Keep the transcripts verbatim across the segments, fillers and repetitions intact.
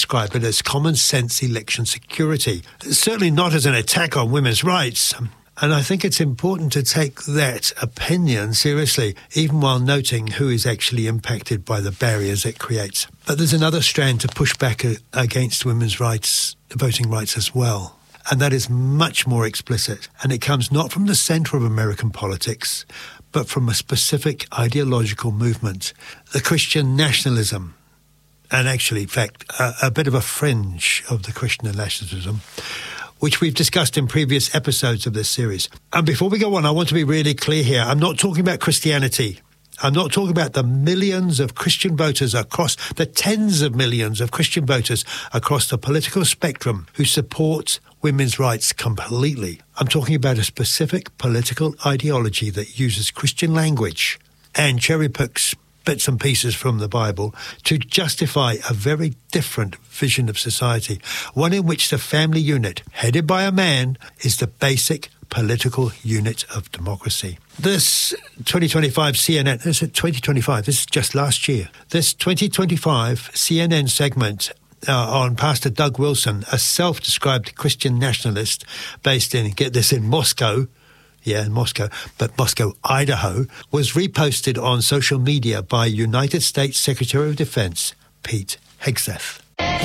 describe it as common sense election security. Certainly not as an attack on women's rights. And I think it's important to take that opinion seriously, even while noting who is actually impacted by the barriers it creates. But there's another strand to push back against women's rights, voting rights as well. And that is much more explicit. And it comes not from the centre of American politics, but from a specific ideological movement, the Christian nationalism. And actually, in fact, a, a bit of a fringe of the Christian nationalism, which we've discussed in previous episodes of this series. And before we go on, I want to be really clear here. I'm not talking about Christianity. I'm not talking about the millions of Christian voters across, the tens of millions of Christian voters across the political spectrum who support women's rights completely. I'm talking about a specific political ideology that uses Christian language and cherry-picks bits and pieces from the Bible to justify a very different vision of society, one in which the family unit, headed by a man, is the basic political unit of democracy. This twenty twenty-five C N N, this is twenty twenty-five, this is just last year, this twenty twenty-five C N N segment uh, on Pastor Doug Wilson, a self-described Christian nationalist based in, get this, in Moscow, Yeah, in Moscow, but Moscow, Idaho, was reposted on social media by United States Secretary of Defense, Pete Hegseth.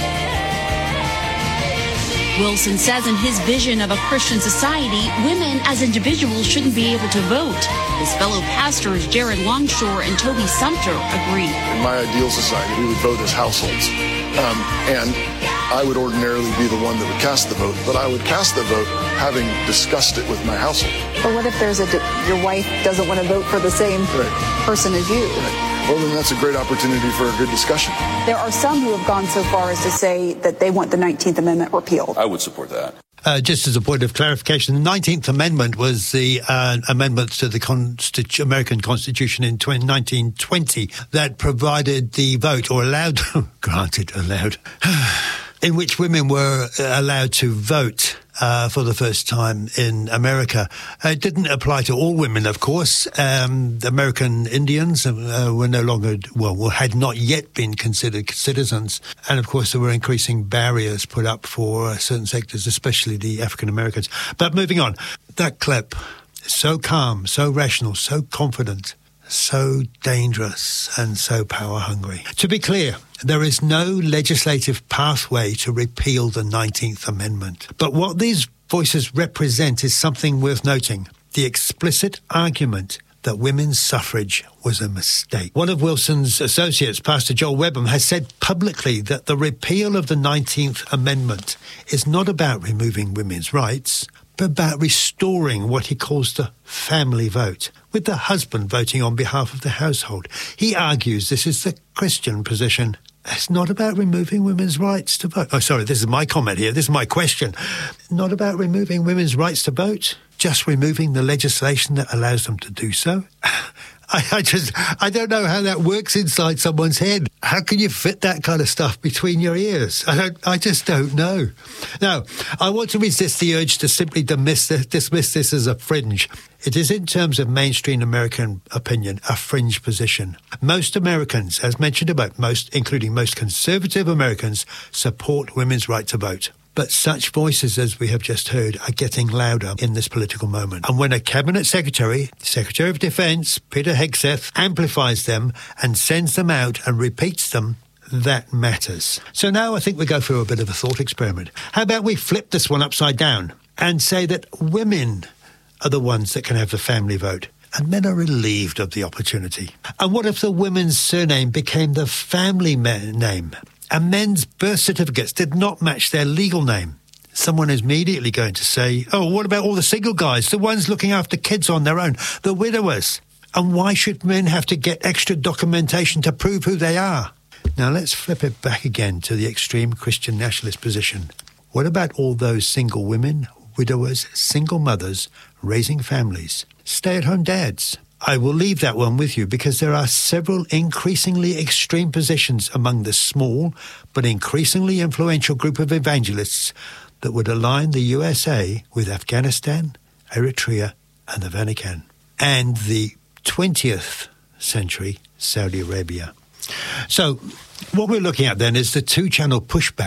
Wilson says in his vision of a Christian society, women as individuals shouldn't be able to vote. His fellow pastors, Jared Longshore and Toby Sumter, agree. In my ideal society, we would vote as households. Um, and I would ordinarily be the one that would cast the vote, but I would cast the vote having discussed it with my household. But what if there's a your wife doesn't want to vote for the same right. person as you? Right. Well, then that's a great opportunity for a good discussion. There are some who have gone so far as to say that they want the nineteenth Amendment repealed. I would support that. Uh, just as a point of clarification, the nineteenth Amendment was the uh, amendment to the Constitu- American Constitution in nineteen twenty that provided the vote, or allowed, granted, allowed, in which women were allowed to vote uh, for the first time in America. Uh, it didn't apply to all women, of course. Um, the American Indians uh, were no longer, well, had not yet been considered citizens. And, of course, there were increasing barriers put up for uh, certain sectors, especially the African Americans. But moving on, that clip, so calm, so rational, so confident, so dangerous and so power-hungry. To be clear, there is no legislative pathway to repeal the nineteenth Amendment. But what these voices represent is something worth noting: the explicit argument that women's suffrage was a mistake. One of Wilson's associates, Pastor Joel Webham, has said publicly that the repeal of the nineteenth Amendment is not about removing women's rights, but about restoring what he calls the family vote, with the husband voting on behalf of the household. He argues this is the Christian position. It's not about removing women's rights to vote. Oh, sorry, this is my comment here. This is my question. Not about removing women's rights to vote, just removing the legislation that allows them to do so. I, I just, I don't know how that works inside someone's head. How can you fit that kind of stuff between your ears? I don't, I just don't know. Now, I want to resist the urge to simply dismiss this, dismiss this as a fringe. It is, in terms of mainstream American opinion, a fringe position. Most Americans, as mentioned above, most, including most conservative Americans, support women's right to vote. But such voices, as we have just heard, are getting louder in this political moment. And when a Cabinet Secretary, Secretary of Defense, Peter Hegseth, amplifies them and sends them out and repeats them, that matters. So now I think we go through a bit of a thought experiment. How about we flip this one upside down and say that women are the ones that can have the family vote, and men are relieved of the opportunity? And what if the women's surname became the family name, and men's birth certificates did not match their legal name? Someone is immediately going to say, oh, what about all the single guys, the ones looking after kids on their own, the widowers? And why should men have to get extra documentation to prove who they are? Now let's flip it back again to the extreme Christian nationalist position. What about all those single women, widowers, single mothers, raising families, stay-at-home dads? I will leave that one with you because there are several increasingly extreme positions among the small but increasingly influential group of evangelists that would align the U S A with Afghanistan, Eritrea and the Vatican, and the twentieth century Saudi Arabia. So what we're looking at then is the two-channel pushback